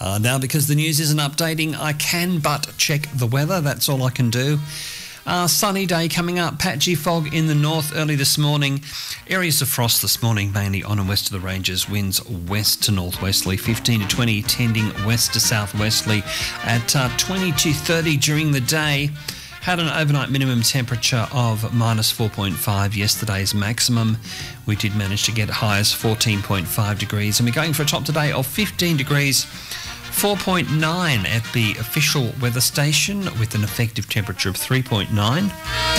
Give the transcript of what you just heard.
Now, because the news isn't updating, I can but check the weather. That's all I can do. Sunny day coming up. Patchy fog in the north early this morning. Areas of frost this morning, mainly on and west of the ranges. Winds west to northwesterly, 15 to 20, tending west to southwesterly at 20 to 30 during the day. Had an overnight minimum temperature of -4.5, yesterday's maximum. We did manage to get high as 14.5 degrees, and we're going for a top today of 15 degrees, 4.9 at the official weather station, with an effective temperature of 3.9.